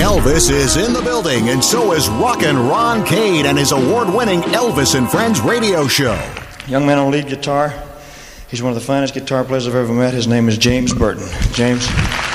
Elvis is in the building, and so is Rockin' Ron Cade and his award-winning Elvis and Friends radio show. Young man on lead guitar. He's one of the finest guitar players I've ever met. His name is James Burton. James.